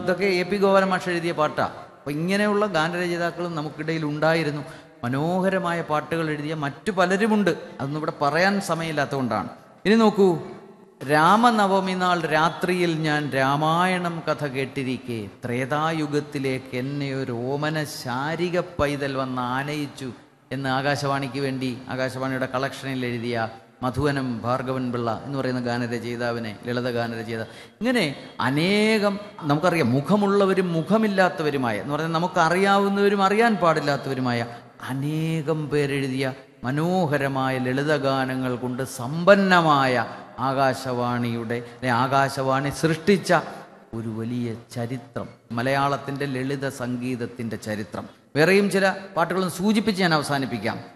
ഇതൊക്കെ A P Gopalan മാഷ് എഴുതിയ പാട്ടാണ്. അപ്പോൾ ഇങ്ങനെയുള്ള ഗാനരചയിതാക്കളും നമുക്കിടയിൽ ഉണ്ടായിരുന്നു. മനോഹരമായ പാട്ടുകൾ എഴുതിയ മറ്റു പലരുമുണ്ട്. അതൊന്നും ഇവിടെ പറയാൻ സമയമില്ലാത്തതുകൊണ്ടാണ്. ഇനി നോക്കൂ, രാമനവമി നാൾ രാത്രിയിൽ ഞാൻ രാമായണം കഥ കേട്ടിരിക്കെ ത്രേതായുഗത്തിലേക്ക് എന്നെ ഒരു ഓമന ശാരിക പൈതൽ വന്ന് ആനയിച്ചു എന്ന് ആകാശവാണിക്ക് വേണ്ടി ആകാശവാണിയുടെ കളക്ഷനിൽ എഴുതിയ മധുവനം ഭാർഗവൻ പിള്ള എന്ന് പറയുന്ന ഗാനരചയിതാവിനെ, ലളിത ഗാനരചയിതാവ്, ഇങ്ങനെ അനേകം നമുക്കറിയാം മുഖമുള്ളവരും മുഖമില്ലാത്തവരുമായ എന്ന് പറഞ്ഞാൽ നമുക്കറിയാവുന്നവരും അറിയാൻ പാടില്ലാത്തവരുമായ അനേകം പേരെഴുതിയ മനോഹരമായ ലളിതഗാനങ്ങൾ കൊണ്ട് സമ്പന്നമായ ആകാശവാണിയുടെ ആകാശവാണി സൃഷ്ടിച്ച ഒരു വലിയ ചരിത്രം, മലയാളത്തിൻ്റെ ലളിത സംഗീതത്തിൻ്റെ ചരിത്രം. വേറെയും ചില പാട്ടുകളും സൂചിപ്പിച്ച് ഞാൻ അവസാനിപ്പിക്കാം.